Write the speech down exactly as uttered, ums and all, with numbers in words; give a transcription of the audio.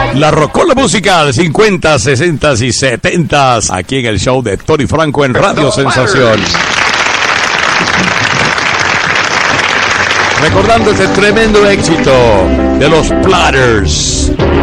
La rocola musical cincuenta, sesenta y setenta aquí en el show de Tony Franco en Radio Sensación. Recordando este tremendo éxito de los Platters.